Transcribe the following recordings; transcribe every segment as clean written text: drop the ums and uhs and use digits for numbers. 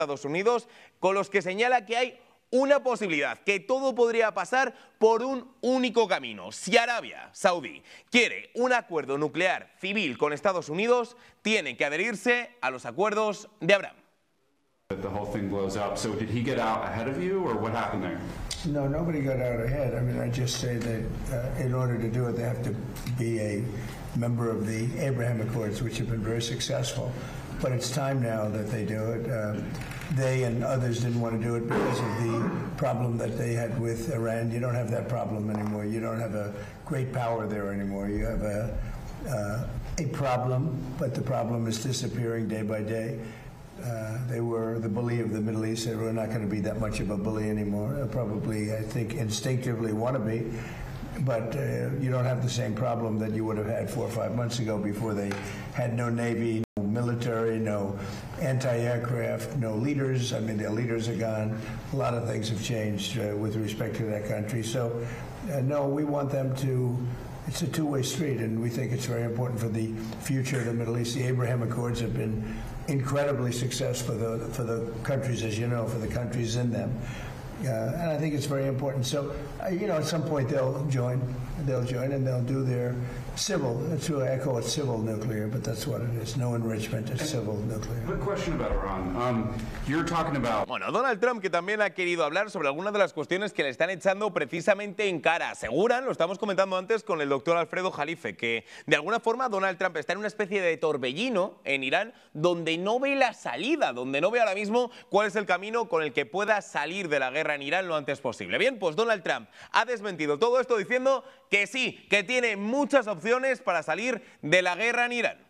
Estados Unidos, con los que señala que hay una posibilidad, que todo podría pasar por un único camino. Si Arabia Saudí quiere un acuerdo nuclear civil con Estados Unidos, tiene que adherirse a los acuerdos de Abraham. The whole thing blows up. So did he get out ahead of you, or what happened there? No, nobody got out ahead. I mean, I just say that in order to do it, they have to be a member of the Abraham Accords, which have been very successful. But it's time now that they do it. They and others didn't want to do it because of the problem that they had with Iran. You don't have that problem anymore. You don't have a great power there anymore. You have a problem, but the problem is disappearing day by day. They were the bully of the Middle East. They were not going to be that much of a bully anymore. Probably, I think, instinctively want to be. But you don't have the same problem that you would have had 4 or 5 months ago before they had no Navy, no military, no anti-aircraft, no leaders. I mean, their leaders are gone. A lot of things have changed with respect to that country. So, no, we want them to... It's a two-way street, and we think it's very important for the future of the Middle East. The Abraham Accords have been incredibly successful for the countries, as you know, for the countries in them. And I think it's very important. So, you know, at some point they'll join and they'll do their civil, I call it civil nuclear, but that's what it is. No enrichment, it's civil nuclear. Quick question about Iran. You're talking about... Bueno, Donald Trump, que también ha querido hablar sobre algunas de las cuestiones que le están echando precisamente en cara. Aseguran, lo estamos comentando antes con el doctor Alfredo Jalife, que de alguna forma Donald Trump está en una especie de torbellino en Irán donde no ve la salida, donde no ve ahora mismo cuál es el camino con el que pueda salir de la guerra en Irán lo antes posible. Bien, pues Donald Trump ha desmentido todo esto diciendo que sí, que tiene muchas opciones para salir de la guerra en Irán.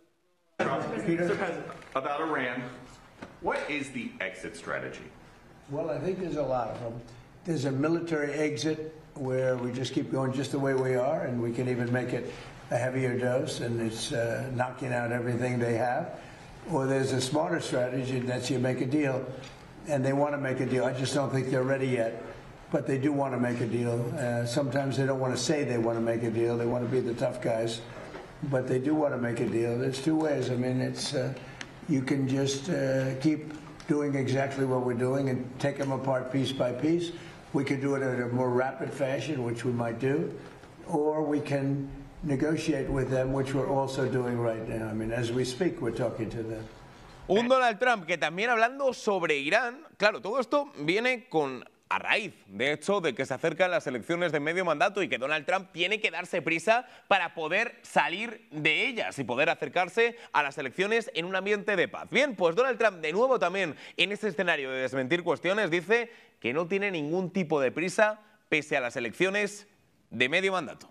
About Iran, what is the exit strategy? Well, I think there's a lot of them. There's a military exit where we just keep going just the way we are, and we can even make it a heavier dose, and it's knocking out everything they have. Or there's a smarter strategy, and that's you make a deal, and they want to make a deal. I just don't think they're ready yet, but they do want to make a deal. Sometimes they don't want to say they want to make a deal. They want to be the tough guys, but they do want to make a deal. There's two ways. I mean, it's you can just keep doing exactly what we're doing and take them apart piece by piece. We could do it in a more rapid fashion, which we might do, or we can negotiate with them, which we're also doing right now. I mean, as we speak, we're talking to them. Un Donald Trump que también hablando sobre Irán, claro, todo esto viene a raíz, de hecho, de que se acercan las elecciones de medio mandato y que Donald Trump tiene que darse prisa para poder salir de ellas y poder acercarse a las elecciones en un ambiente de paz. Bien, pues Donald Trump, de nuevo también en este escenario de desmentir cuestiones, dice que no tiene ningún tipo de prisa pese a las elecciones de medio mandato.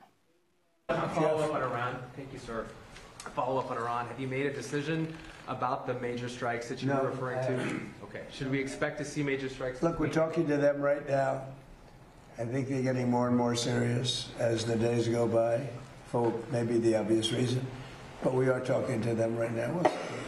Follow-up on Iran. Thank you, sir. Follow-up on Iran. Have you made a decision about the major strikes that you were referring to? Okay. Should we expect to see major strikes? Look, we're talking to them right now. I think they're getting more and more serious as the days go by, for maybe the obvious reason. But we are talking to them right now.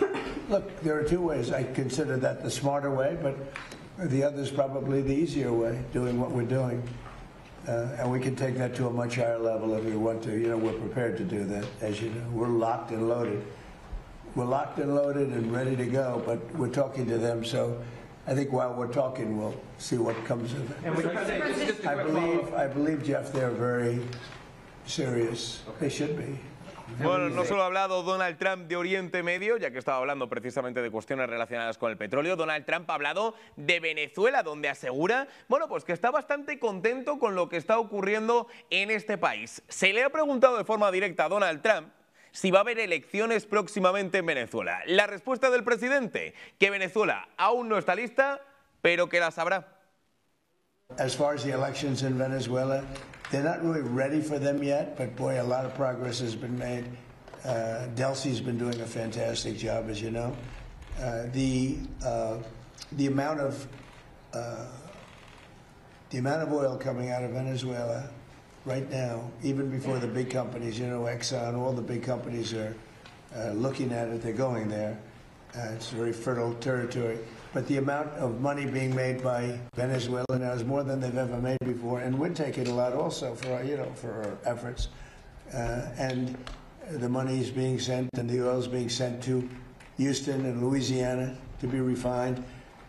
Look, there are two ways. I consider that the smarter way, but the other is probably the easier way, doing what we're doing. And we can take that to a much higher level if we want to. You know, we're prepared to do that, as you know. We're locked and loaded. We're locked and loaded and ready to go, but we're talking to them, so I think while we're talking, we'll see what comes of it. And we can say, just I believe, Jeff, they're very serious. Okay. They should be. Bueno, no solo ha hablado Donald Trump de Oriente Medio, ya que estaba hablando precisamente de cuestiones relacionadas con el petróleo. Donald Trump ha hablado de Venezuela, donde asegura, bueno, pues que está bastante contento con lo que está ocurriendo en este país. Se le ha preguntado de forma directa a Donald Trump si va a haber elecciones próximamente en Venezuela. La respuesta del presidente, que Venezuela aún no está lista, pero que las habrá. As far as the elections in Venezuela, they're not really ready for them yet, but boy, a lot of progress has been made. Delcy's been doing a fantastic job, as you know. The amount of oil coming out of Venezuela right now, even before the big companies, you know, Exxon, all the big companies are looking at it. They're going there. It's very fertile territory. But the amount of money being made by Venezuela now is more than they've ever made before, and we're taking a lot also for our, for our efforts. And the money is being sent, and the oil is being sent to Houston and Louisiana to be refined.